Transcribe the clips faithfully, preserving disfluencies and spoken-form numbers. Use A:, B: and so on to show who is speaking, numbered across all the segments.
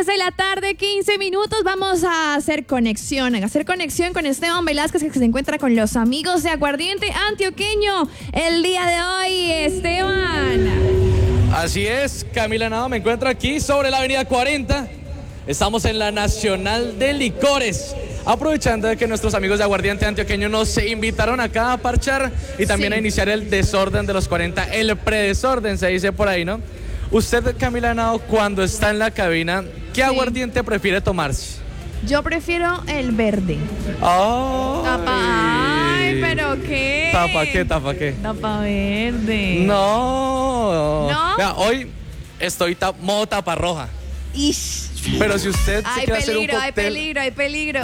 A: De la tarde, quince minutos, vamos a hacer conexión, a hacer conexión con Esteban Velázquez, que se encuentra con los amigos de Aguardiente Antioqueño el día de hoy. Esteban.
B: Así es, Camila Nava, me encuentro aquí sobre la avenida cuarenta. Estamos en la Nacional de Licores, aprovechando de que nuestros amigos de Aguardiente Antioqueño nos invitaron acá a parchar y también sí. a iniciar el desorden de los cuarenta, el predesorden se dice por ahí, ¿no? Usted, Camila Nava, cuando está en la cabina, ¿qué aguardiente sí. prefiere tomarse?
A: Yo prefiero el verde.
B: ¡Ay!
A: Tapa, ay, ¿pero qué?
B: ¿Tapa qué? ¿Tapa qué?
A: Tapa verde.
B: No.
A: ¿No?
B: Vea, hoy estoy ta modo tapa roja.
A: Ish.
B: Pero si usted
A: hay
B: se quiere hacer un
A: peligro,
B: cóctel...
A: hay peligro, hay peligro.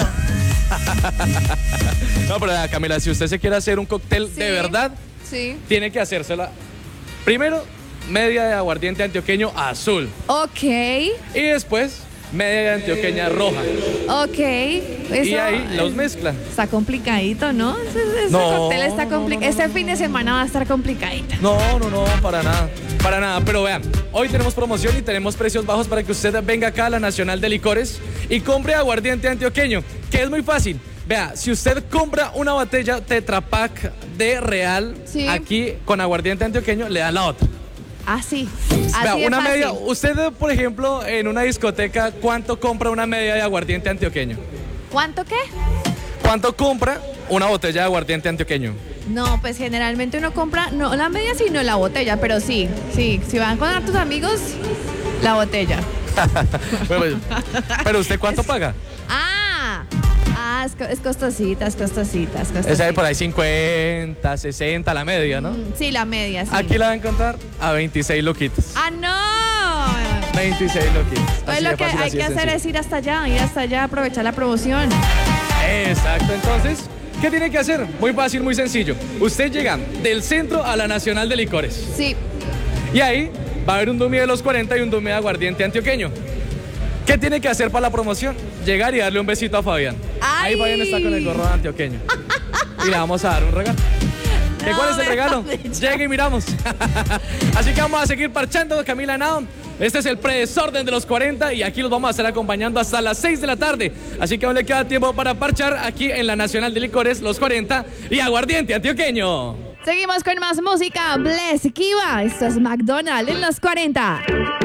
B: No, pero vea, Camila, si usted se quiere hacer un cóctel
A: sí.
B: de verdad,
A: sí.
B: tiene que hacérsela. Primero, media de aguardiente antioqueño azul.
A: Ok.
B: Y después, media de antioqueña roja.
A: Ok. Eso
B: y ahí los mezcla.
A: Está complicadito, ¿no? Ese, ese
B: no,
A: cóctel está complicado.
B: No, no,
A: este
B: no,
A: fin de semana va a estar complicadito.
B: No, no, no, para nada. Para nada. Pero vean, hoy tenemos promoción y tenemos precios bajos para que usted venga acá a la Nacional de Licores y compre aguardiente antioqueño, que es muy fácil. Vea, si usted compra una botella Tetra Pak de Real, sí. aquí con aguardiente antioqueño, le dan la otra.
A: Ah, sí.
B: Vea,
A: Así
B: una
A: fácil.
B: media, usted, por ejemplo, en una discoteca, ¿cuánto compra una media de aguardiente antioqueño?
A: ¿Cuánto qué?
B: ¿Cuánto compra una botella de aguardiente antioqueño?
A: No, pues generalmente uno compra, no la media, sino la botella, pero sí, sí, si van con tus amigos, la botella.
B: Bueno, pero ¿usted cuánto paga?
A: Ah, ah es, es costosita, es costosita, es costosita.
B: Esa de por ahí cincuenta, sesenta, la media, ¿no?
A: Mm, sí, la media, sí.
B: Aquí la va a encontrar a veintiséis loquitos.
A: ¡Ah, no!
B: veintiséis loquitos.
A: Pues lo que fácil, hay que hacer sencillo. es ir hasta allá, ir hasta allá, aprovechar la promoción.
B: Exacto, entonces, ¿qué tiene que hacer? Muy fácil, muy sencillo. Usted llega del centro a la Nacional de Licores.
A: Sí.
B: Y ahí va a haber un dummy de los cuarenta y un dummy de aguardiente antioqueño. ¿Qué tiene que hacer para la promoción? Llegar y darle un besito a Fabián.
A: ¡Ay!
B: Ahí Fabián está con el gorro antioqueño. Y le vamos a dar un regalo. ¿Qué no, ¿Cuál es el regalo? Llegue y miramos. Así que vamos a seguir parchando, Camila Nava. Este es el predesorden de los cuarenta y aquí los vamos a estar acompañando hasta las seis de la tarde. Así que aún le queda tiempo para parchar aquí en la Nacional de Licores, los cuarenta y aguardiente antioqueño.
A: Seguimos con más música. Bless Kiva. Esto es McDonald's en los cuarenta.